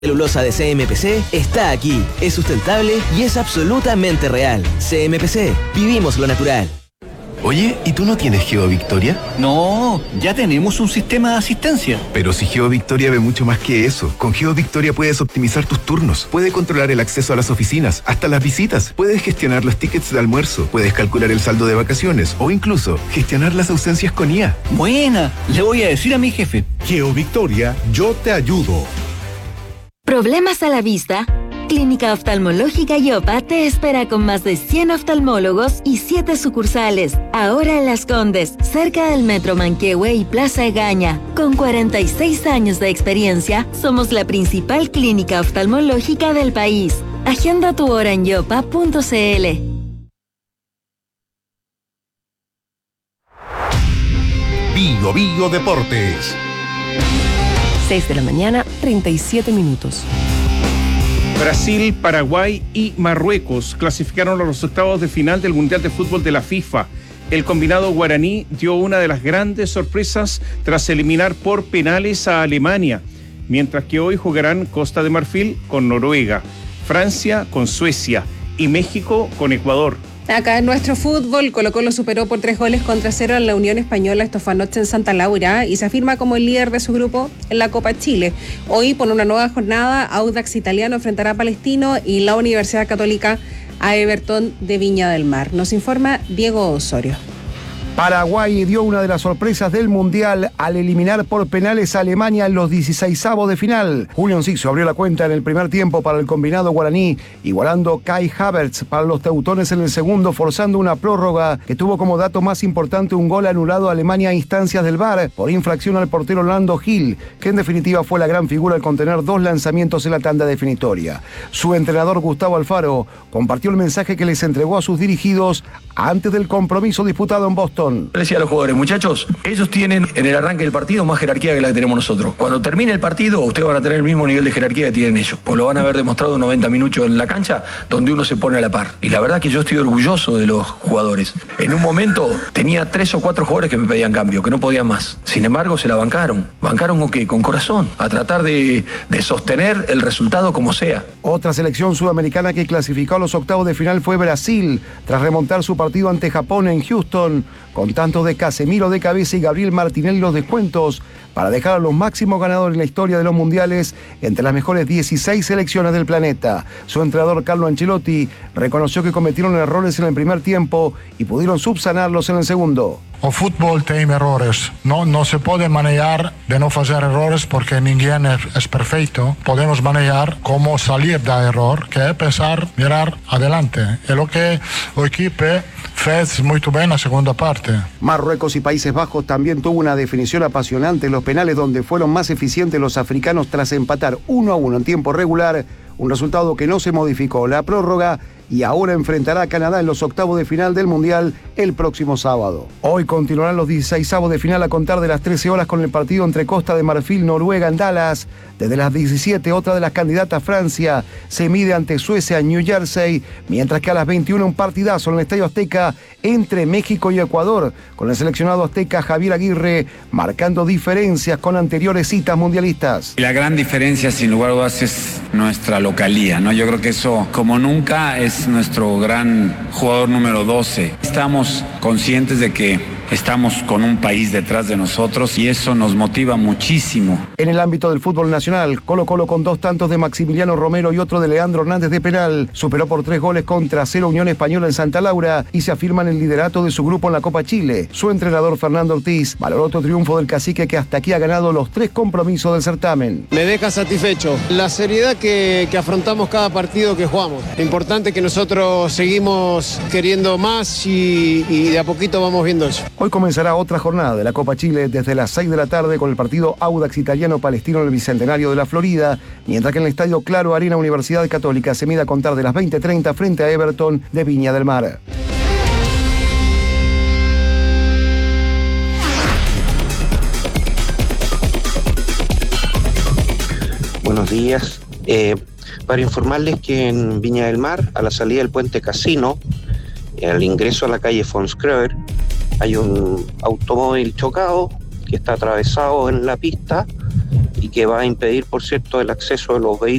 celulosa de CMPC está aquí, es sustentable y es absolutamente real. CMPC, vivimos lo natural. Oye, ¿y tú no tienes GeoVictoria? No, ya tenemos un sistema de asistencia. Pero si GeoVictoria ve mucho más que eso. Con GeoVictoria puedes optimizar tus turnos, puedes controlar el acceso a las oficinas, hasta las visitas, puedes gestionar los tickets de almuerzo, puedes calcular el saldo de vacaciones o incluso gestionar las ausencias con IA. Buena, le voy a decir a mi jefe. GeoVictoria, yo te ayudo. ¿Problemas a la vista? Clínica Oftalmológica Yopa te espera con más de 100 oftalmólogos y 7 sucursales. Ahora en Las Condes, cerca del Metro Manquehue y Plaza Egaña. Con 46 años de experiencia, somos la principal clínica oftalmológica del país. Agenda tu hora en yopa.cl. Bio Bio Deportes. 6 de la mañana, 37 minutos. Brasil, Paraguay y Marruecos clasificaron a los octavos de final del Mundial de Fútbol de la FIFA. El combinado guaraní dio una de las grandes sorpresas tras eliminar por penales a Alemania, mientras que hoy jugarán Costa de Marfil con Noruega, Francia con Suecia y México con Ecuador. Acá en nuestro fútbol, Colo-Colo superó por 3-0 a la Unión Española esto fue anoche en Santa Laura y se afirma como el líder de su grupo en la Copa Chile. Hoy, por una nueva jornada, Audax Italiano enfrentará a Palestino y la Universidad Católica a Everton de Viña del Mar. Nos informa Diego Osorio. Paraguay dio una de las sorpresas del Mundial al eliminar por penales a Alemania en los 16avos de final. Julio Enciso abrió la cuenta en el primer tiempo para el combinado guaraní, igualando Kai Havertz para los teutones en el segundo, forzando una prórroga que tuvo como dato más importante un gol anulado a Alemania a instancias del VAR por infracción al portero Orlando Gil, que en definitiva fue la gran figura al contener 2 lanzamientos en la tanda definitoria. Su entrenador Gustavo Alfaro compartió el mensaje que les entregó a sus dirigidos antes del compromiso disputado en Boston. Le decía a los jugadores, muchachos, ellos tienen en el arranque del partido más jerarquía que la que tenemos nosotros. Cuando termine el partido, ustedes van a tener el mismo nivel de jerarquía que tienen ellos. Pues lo van a haber demostrado 90 minutos en la cancha, donde uno se pone a la par. Y la verdad que yo estoy orgulloso de los jugadores. En un momento tenía 3 o 4 jugadores que me pedían cambio, que no podían más. Sin embargo, se la bancaron. ¿Bancaron con qué? Con corazón. A tratar de sostener el resultado como sea. Otra selección sudamericana que clasificó a los octavos de final fue Brasil, tras remontar su partido ante Japón en Houston, con tantos de Casemiro de cabeza y Gabriel Martinelli los descuentos, para dejar a los máximos ganadores en la historia de los mundiales entre las mejores 16 selecciones del planeta. Su entrenador Carlo Ancelotti reconoció que cometieron errores en el primer tiempo y pudieron subsanarlos en el segundo. O fútbol tiene errores, no se puede manejar de no hacer errores porque ninguém es perfecto. Podemos manejar cómo salir del error, que es pensar, mirar adelante. Es lo que el equipo fez muy bien en la segunda parte. Marruecos y Países Bajos también tuvo una definición apasionante en los penales, donde fueron más eficientes los africanos tras empatar 1-1 en tiempo regular, un resultado que no se modificó la prórroga, y ahora enfrentará a Canadá en los octavos de final del Mundial el próximo sábado. Hoy continuarán los 16avos de final a contar de las 13 horas con el partido entre Costa de Marfil, Noruega en Dallas. Desde las 17, otra de las candidatas, Francia, se mide ante Suecia en New Jersey, mientras que a las 21 un partidazo en el Estadio Azteca entre México y Ecuador, con el seleccionado azteca Javier Aguirre marcando diferencias con anteriores citas mundialistas. La gran diferencia, sin lugar a dudas, es nuestra localía, ¿no? Yo creo que eso, como nunca, es nuestro gran jugador número 12. Estamos conscientes de que estamos con un país detrás de nosotros y eso nos motiva muchísimo. En el ámbito del fútbol nacional, Colo-Colo, con 2 tantos de Maximiliano Romero y otro de Leandro Hernández de penal, superó por 3 goles contra 0 Unión Española en Santa Laura y se afirma en el liderato de su grupo en la Copa Chile. Su entrenador Fernando Ortiz valoró otro triunfo del cacique, que hasta aquí ha ganado los 3 compromisos del certamen. Me deja satisfecho la seriedad que afrontamos cada partido que jugamos. Lo importante es que nosotros seguimos queriendo más y de a poquito vamos viendo eso. Hoy comenzará otra jornada de la Copa Chile desde las 6 de la tarde con el partido Audax Italiano-Palestino en el Bicentenario de la Florida, mientras que en el Estadio Claro Arena Universidad Católica se mide a contar de las 20:30 frente a Everton de Viña del Mar. Buenos días. Para informarles que en Viña del Mar, a la salida del puente Casino, al ingreso a la calle Fons Kröger, hay un automóvil chocado que está atravesado en la pista y que va a impedir, por cierto, el acceso de los vehículos